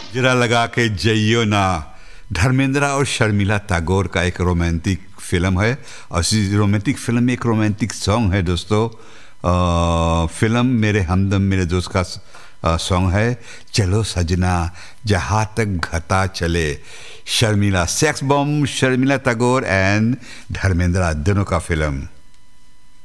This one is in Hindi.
जरा लगा के जइयो ना, धर्मेंद्र और शर्मिला टैगोर का एक रोमांटिक फिल्म है। और इस रोमांटिक फिल्म में एक रोमांटिक सॉन्ग है दोस्तों। फिल्म मेरे हमदम मेरे दोस्त का सॉन्ग है, चलो सजना जहाँ तक घटा चले। Sharmila, sex bomb, Sharmila Tagore and Dharmendra दोनों का फिल्म।